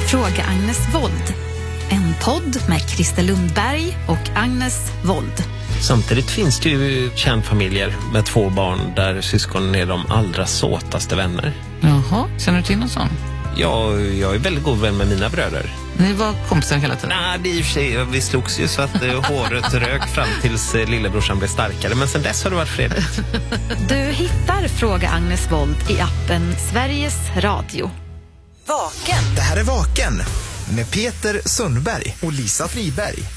Fråga Agnes Wold. En podd med Christer Lundberg och Agnes Wold. Samtidigt finns det ju kärnfamiljer med 2 barn där syskonen är de allra såtaste vänner. Jaha, känner du till någon sån? Jag är väldigt god vän med mina bröder. Ni var kompisar hela tiden? Nej, det är i och för sig, vi slogs ju så att håret rök fram tills lillebrorsan blev starkare. Men sen dess har det varit fredligt. Du hittar Fråga Agnes Wold i appen Sveriges Radio. Vaken. Det här är Vaken med Peter Sundberg och Lisa Friberg.